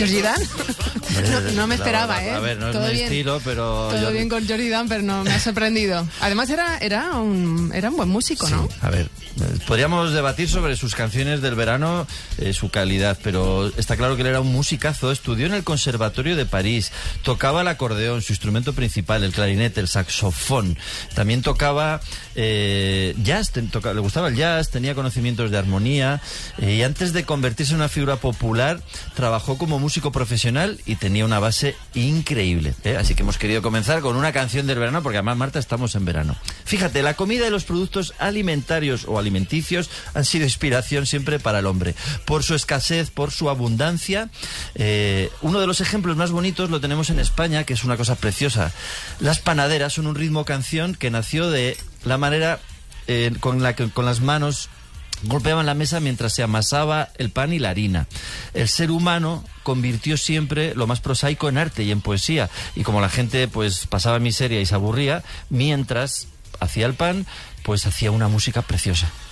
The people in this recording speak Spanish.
¿Georgie Dan? No me esperaba, ¿eh? A ver, no es Todo mi bien. estilo, pero... Todo bien con Georgie Dan, pero no me ha sorprendido. Además era un buen músico, ¿no? Sí, a ver, podríamos debatir sobre sus canciones del verano, su calidad, pero está claro que él era un musicazo. Estudió en el Conservatorio de París, tocaba el acordeón, su instrumento principal, el clarinete, el saxofón. También tocaba jazz, le gustaba el jazz, tenía conocimientos de armonía, y antes de convertirse en una figura popular, trabajó como músico profesional y tenía una base increíble, ¿eh? Así que hemos querido comenzar con una canción del verano, porque además, Marta, estamos en verano. Fíjate, la comida y los productos alimentarios o alimenticios han sido inspiración siempre para el hombre. Por su escasez, por su abundancia, uno de los ejemplos más bonitos lo tenemos en España, que es una cosa preciosa. Las panaderas son un ritmo canción que nació de la manera con la que con las manos golpeaban la mesa mientras se amasaba el pan y la harina. El ser humano convirtió siempre lo más prosaico en arte y en poesía, y como la gente pues pasaba miseria y se aburría, mientras hacía el pan, pues hacía una música preciosa.